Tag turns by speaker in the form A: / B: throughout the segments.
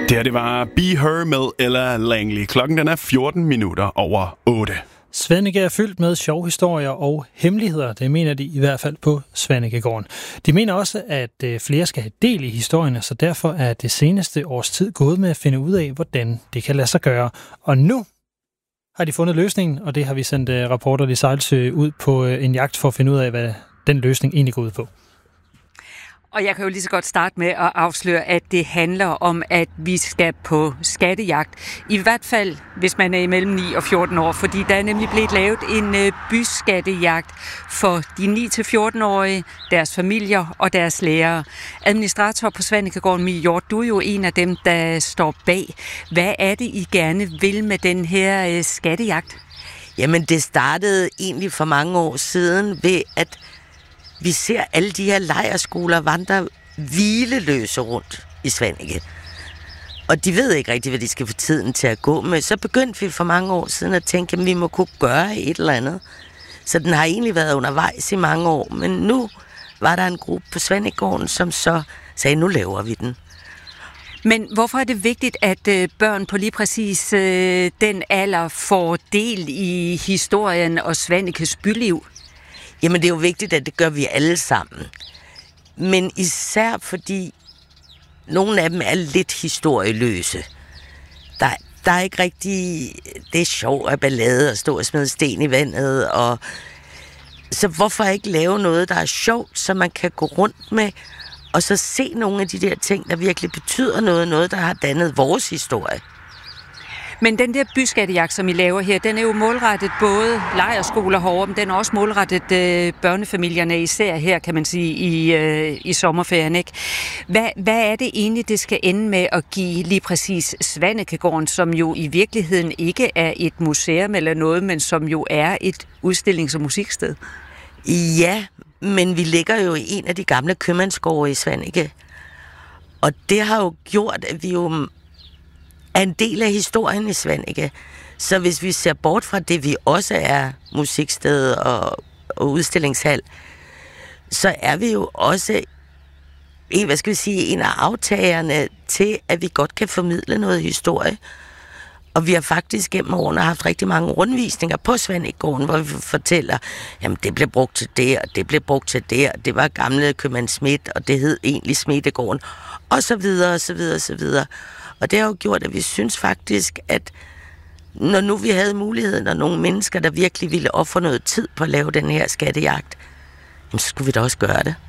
A: Det var Be Her med Ella Langley. Klokken den er 14 minutter over 8.
B: Svaneke er fyldt med sjove historier og hemmeligheder, det mener de i hvert fald på Svanekegården. De mener også, at flere skal have del i historierne, så derfor er det seneste års tid gået med at finde ud af, hvordan det kan lade sig gøre. Og nu har de fundet løsningen, og det har vi sendt Reporter i Sejlsø ud på en jagt for at finde ud af, hvad den løsning egentlig går ud på.
C: Og jeg kan jo lige så godt starte med at afsløre, at det handler om, at vi skal på skattejagt. I hvert fald, hvis man er imellem 9 og 14 år, fordi der er nemlig blevet lavet en byskattejagt for de 9-14-årige, deres familier og deres lærere. Administrator på Svanekegården, Mie Hjort, du er jo en af dem, der står bag. Hvad er det, I gerne vil med den her skattejagt?
D: Jamen, det startede egentlig for mange år siden ved, at vi ser alle de her lejrskoler vandre hvileløse rundt i Svaneke. Og de ved ikke rigtig, hvad de skal få tiden til at gå med. Så begyndte vi for mange år siden at tænke, at vi må kunne gøre et eller andet. Så den har egentlig været undervejs i mange år. Men nu var der en gruppe på Svanekegården, som så sagde, nu laver vi den.
C: Men hvorfor er det vigtigt, at børn på lige præcis den alder får del i historien og Svanekes byliv?
D: Jamen, det er jo vigtigt, at det gør vi alle sammen. Men især fordi nogle af dem er lidt historieløse. Der er ikke rigtig... Det er sjovt at ballade og stå og smide sten i vandet. Og så hvorfor ikke lave noget, der er sjovt, så man kan gå rundt med, og så se nogle af de der ting, der virkelig betyder noget, der har dannet vores historie.
C: Men den der byskattejagt, som I laver her, den er jo målrettet både lejrskoler herovre, men den er også målrettet børnefamilierne, især her, kan man sige, i sommerferien, ikke? Hvad er det egentlig, det skal ende med at give lige præcis Svanekegården, som jo i virkeligheden ikke er et museum eller noget, men som jo er et udstillings- og musiksted?
D: Ja, men vi ligger jo i en af de gamle købmandsgårde i Svaneke. Og det har jo gjort, at vi jo er en del af historien i Svaneke. Så hvis vi ser bort fra det, vi også er musiksted og udstillingshal, så er vi jo også en af aftagerne til, at vi godt kan formidle noget historie. Og vi har faktisk gennem årene haft rigtig mange rundvisninger på Svanekegården, hvor vi fortæller, jamen det blev brugt til det, og det blev brugt til det, og det var gamle købmand Schmidt, og det hed egentlig Smedegården, og så videre, og så videre, og så videre. Og det har jo gjort, at vi synes faktisk, at når nu vi havde muligheden, og nogle mennesker, der virkelig ville ofre noget tid på at lave den her skattejagt, så skulle vi da også gøre det.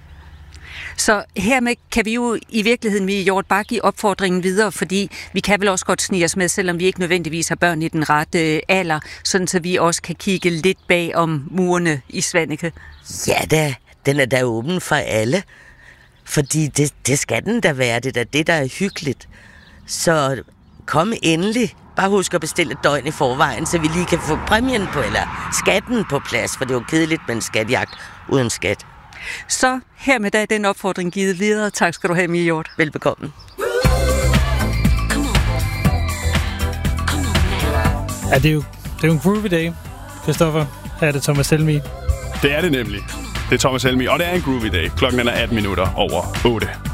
C: Så hermed kan vi jo i virkeligheden, Mie Hjort, bare give opfordringen videre, fordi vi kan vel også godt snige os med, selvom vi ikke nødvendigvis har børn i den rette alder, sådan så vi også kan kigge lidt bag om murene i Svaneke.
D: Ja da, den er da åben for alle, fordi det skal den da være, det er det, der er hyggeligt. Så kom endelig. Bare husk at bestille et døgn i forvejen, så vi lige kan få præmien på, eller skatten på plads, for det er jo kedeligt med en skatjagt uden skat.
C: Så hermed er den opfordring givet videre. Tak skal du have, Mie Hjort.
D: Velbekomme.
B: Ja, det er jo en groovy dag, Christoffer. Her er det Thomas Helmig.
A: Det er det nemlig. Det er Thomas Helmig, og det er en groovy dag. Klokken er 18 minutter over 8.